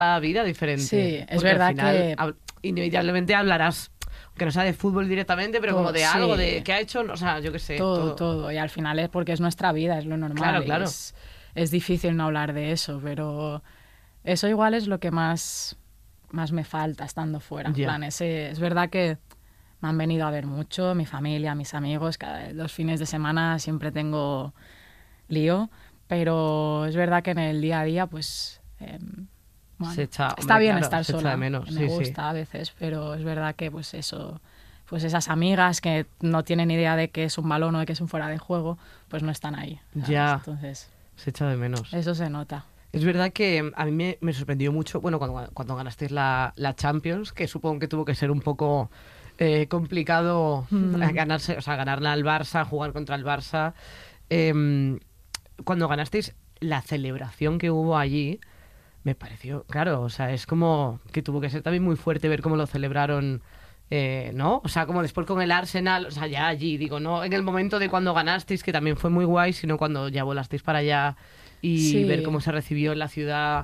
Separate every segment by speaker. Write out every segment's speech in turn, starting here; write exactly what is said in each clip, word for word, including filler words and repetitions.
Speaker 1: la vida diferente.
Speaker 2: Sí, es
Speaker 1: porque
Speaker 2: verdad
Speaker 1: al final,
Speaker 2: que...
Speaker 1: hab- inevitablemente hablarás, que no sea de fútbol directamente, pero
Speaker 2: Todo,
Speaker 1: como de
Speaker 2: sí.
Speaker 1: algo, de qué ha hecho, o sea, yo qué sé.
Speaker 2: Todo,
Speaker 1: Todo.
Speaker 2: todo. Y al final es porque es nuestra vida, es lo normal.
Speaker 1: Claro, claro.
Speaker 2: Es, es difícil no hablar de eso, pero eso igual es lo que más, más me falta estando fuera. En
Speaker 1: Ya.
Speaker 2: plan, ese, es verdad que me han venido a ver mucho, mi familia, mis amigos. Cada, los fines de semana siempre tengo lío, pero es verdad que en el día a día, pues... Eh, bueno,
Speaker 1: Se echa-
Speaker 2: está
Speaker 1: hombre,
Speaker 2: bien
Speaker 1: claro,
Speaker 2: estar
Speaker 1: se echa
Speaker 2: sola,
Speaker 1: de menos,
Speaker 2: me
Speaker 1: sí, sí.
Speaker 2: gusta a veces, pero es verdad que pues eso, pues esas amigas que no tienen idea de que es un balón o de que es un fuera de juego, pues no están ahí, ¿sabes?
Speaker 1: Ya.
Speaker 2: Entonces,
Speaker 1: Se echa de menos.
Speaker 2: eso se nota.
Speaker 1: Es verdad que a mí me, me sorprendió mucho, bueno, cuando, cuando ganasteis la, la Champions, que supongo que tuvo que ser un poco eh, complicado
Speaker 2: Mm.
Speaker 1: eh, ganarse, o sea, ganarla al Barça, jugar contra el Barça. Em, cuando ganasteis, la celebración que hubo allí, me pareció, claro, o sea, es como que tuvo que ser también muy fuerte ver cómo lo celebraron, eh, ¿no? O sea, como después con el Arsenal, o sea, ya allí, digo, no en el momento de cuando ganasteis, que también fue muy guay, sino cuando ya volasteis para allá y
Speaker 2: Sí.
Speaker 1: ver cómo se recibió en la ciudad.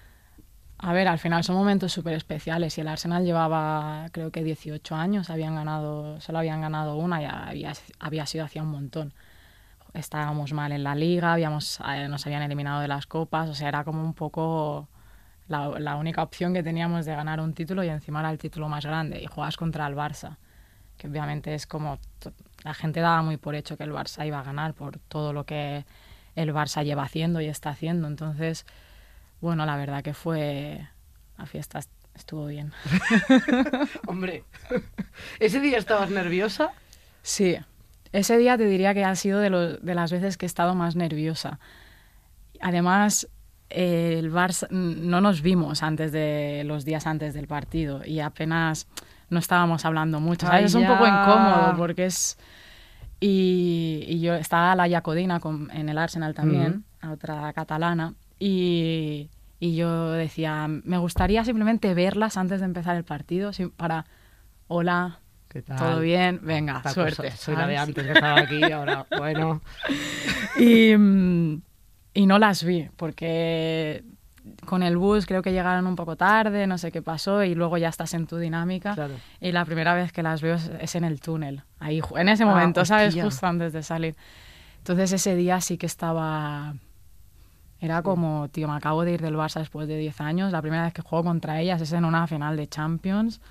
Speaker 2: A ver, al final son momentos súper especiales y el Arsenal llevaba, creo que dieciocho años, habían ganado, solo habían ganado una y había, había sido hacía un montón. Estábamos mal en la liga, habíamos, eh, nos habían eliminado de las copas, o sea, era como un poco la, la única opción que teníamos de ganar un título y encima era el título más grande y juegas contra el Barça, que obviamente es como, to- la gente daba muy por hecho que el Barça iba a ganar por todo lo que el Barça lleva haciendo y está haciendo, entonces, bueno, la verdad que fue, la fiesta est- estuvo bien.
Speaker 1: Hombre, ¿ese día estabas nerviosa?
Speaker 2: Sí, ese día te diría que ha sido de, lo- de las veces que he estado más nerviosa. Además, eh, el Barça, no nos vimos antes de los días antes del partido y apenas no estábamos hablando mucho. ¿Sabes?
Speaker 1: Ay,
Speaker 2: Es un
Speaker 1: ya.
Speaker 2: poco incómodo porque es... Y, y yo estaba la Codina con, en el Arsenal también, a otra catalana, y, y yo decía, me gustaría simplemente verlas antes de empezar el partido sim- para, hola,
Speaker 1: ¿Qué tal?
Speaker 2: todo bien, venga,
Speaker 1: Tal,
Speaker 2: suerte.
Speaker 1: pues, soy la de
Speaker 2: ¿sabes?
Speaker 1: antes que estaba aquí, ahora, bueno.
Speaker 2: Y, mm, y no las vi, porque con el bus creo que llegaron un poco tarde, no sé qué pasó, y luego ya estás en tu dinámica.
Speaker 1: Claro.
Speaker 2: Y la primera vez que las veo es, es en el túnel, ahí, ju- en ese
Speaker 1: Ah,
Speaker 2: momento, ¿sabes?
Speaker 1: hostia.
Speaker 2: Justo antes de salir. Entonces ese día sí que estaba... Era como, tío, me acabo de ir del Barça después de diez años, la primera vez que juego contra ellas es en una final de Champions.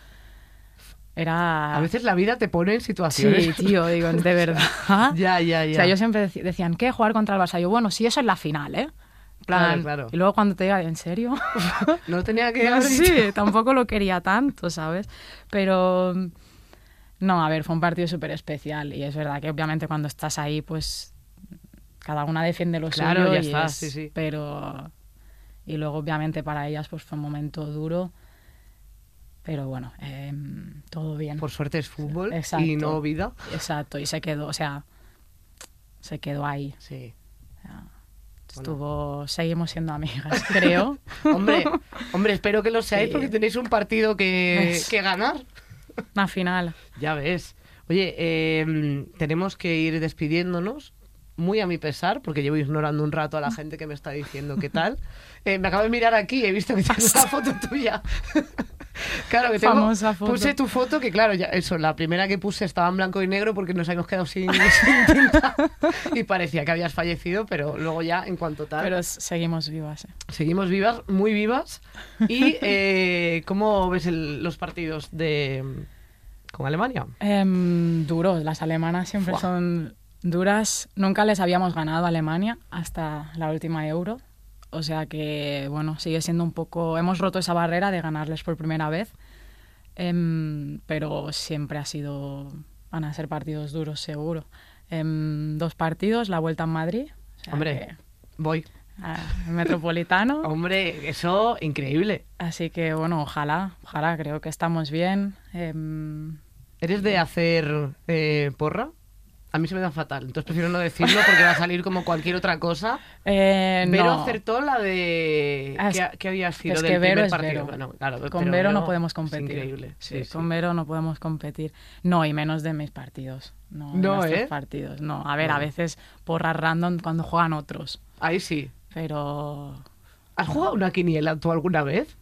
Speaker 2: Era...
Speaker 1: A veces la vida te pone en situaciones.
Speaker 2: Sí, tío, digo, de verdad.
Speaker 1: Ya, ya, ya.
Speaker 2: O sea, yo siempre deci- decían, ¿qué? Jugar contra el Barça. Yo, bueno, sí, eso es la final, ¿eh? En plan,
Speaker 1: Claro, claro.
Speaker 2: Y luego cuando te diga, ¿en serio?
Speaker 1: No tenía que
Speaker 2: No,
Speaker 1: haber
Speaker 2: sí,
Speaker 1: dicho.
Speaker 2: tampoco lo quería tanto, ¿sabes? Pero, no, a ver, fue un partido súper especial. Y es verdad que obviamente cuando estás ahí, pues, cada una defiende lo
Speaker 1: Claro,
Speaker 2: suyo.
Speaker 1: ya
Speaker 2: y
Speaker 1: está,
Speaker 2: es-
Speaker 1: sí, sí.
Speaker 2: Pero, y luego obviamente para ellas, pues, fue un momento duro. Pero bueno, em, todo bien.
Speaker 1: Por suerte es fútbol
Speaker 2: Exacto.
Speaker 1: y no vida.
Speaker 2: Exacto, y se quedó, o sea, se quedó ahí.
Speaker 1: Sí.
Speaker 2: O sea, estuvo, seguimos siendo amigas, creo.
Speaker 1: Hombre, hombre, espero que lo seáis
Speaker 2: Sí.
Speaker 1: porque tenéis un partido que,
Speaker 2: Es-
Speaker 1: que ganar.
Speaker 2: Una final.
Speaker 1: Ya ves. Oye, eh, tenemos que ir despidiéndonos, muy a mi pesar, porque llevo ignorando un rato a la gente que me está diciendo qué tal. Eh, me acabo de mirar aquí y he visto que tienes una foto tuya. Claro, que tengo,
Speaker 2: Famosa foto.
Speaker 1: puse tu foto, que claro, ya, eso, la primera que puse estaba en blanco y negro porque nos habíamos quedado sin, sin tinta y parecía que habías fallecido, pero luego ya, en cuanto tal,
Speaker 2: Pero s- seguimos vivas. ¿eh?
Speaker 1: seguimos vivas, muy vivas. ¿Y eh, cómo ves el- los partidos de con Alemania?
Speaker 2: Em, duros, las alemanas siempre
Speaker 1: Fua.
Speaker 2: son duras. Nunca les habíamos ganado a Alemania hasta la última Euro. O sea que, bueno, sigue siendo un poco... Hemos roto esa barrera de ganarles por primera vez. Em, pero siempre ha sido... Van a ser partidos duros, seguro. Em, dos partidos, la vuelta en Madrid. O sea
Speaker 1: Hombre,
Speaker 2: que,
Speaker 1: voy.
Speaker 2: ah, el Metropolitano.
Speaker 1: Hombre, eso, increíble.
Speaker 2: Así que, bueno, ojalá, ojalá, creo que estamos bien. Em,
Speaker 1: ¿Eres de hacer eh, porra? A mí se me da fatal, entonces prefiero no decirlo porque va a salir como cualquier otra cosa.
Speaker 2: eh,
Speaker 1: Vero
Speaker 2: no.
Speaker 1: acertó la de...
Speaker 2: Ah,
Speaker 1: ¿Qué, qué había sido
Speaker 2: es
Speaker 1: del
Speaker 2: que Vero
Speaker 1: primer
Speaker 2: es
Speaker 1: partido?
Speaker 2: Vero.
Speaker 1: Bueno, claro,
Speaker 2: Con
Speaker 1: pero
Speaker 2: Vero no podemos competir.
Speaker 1: Es increíble.
Speaker 2: Sí,
Speaker 1: Sí,
Speaker 2: con
Speaker 1: sí.
Speaker 2: Vero no podemos competir. No, y menos de mis partidos. No, de
Speaker 1: No,
Speaker 2: nuestros
Speaker 1: ¿eh?
Speaker 2: partidos. No, a ver,
Speaker 1: No.
Speaker 2: a veces porras random cuando juegan otros.
Speaker 1: Ahí sí.
Speaker 2: Pero
Speaker 1: ¿Has jugado una quiniela tú alguna vez?